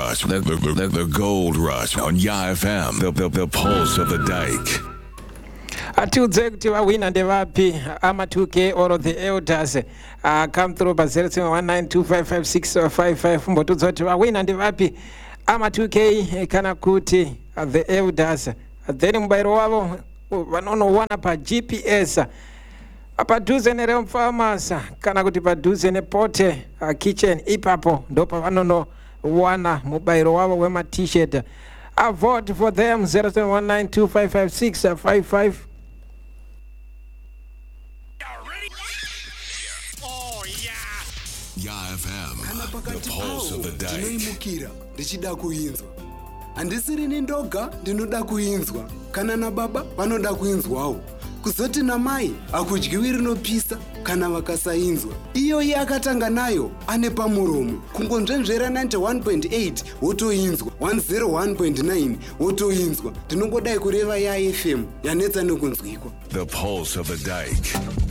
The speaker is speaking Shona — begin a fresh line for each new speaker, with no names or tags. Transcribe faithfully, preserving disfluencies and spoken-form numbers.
rush, the, the, the, the gold rush on Ya F M, the, the, the pulse of the dike.
Atiudze kuti vawina ndevapi ama two K or the elders uh, come through pa zero seven one nine two five five six five five mbotudza kuti vawina ndevapi ama two K kana kuti uh, the elders uh, then mubairo wavo vanonowana pa G P S padhuze nereo farmers kana kuti padhuze nepote uh, kitchen ipapo ndo pavanonowana mubairo wavo wema t-shirt. I vote for them zero seven one nine two five five six five five.
Ya F M, the pulse of the dike.
Ndinoimukira ndichida kuinzwa. Handisiri nindoga ndinoda kuinzwa. Kana na baba vanoda kuinzwawo. Kuzoti na mai akudyiwi rinopisa kana vakasainzwa. Iyo yakatanga nayo ane pamuromo. Kungonzvenzvera ninety-one point eight wotoinzwa. one oh one point nine wotoinzwa. Ndinongodai kureva Ya F M yanetsa nekunzwikwa.
The pulse of the dike.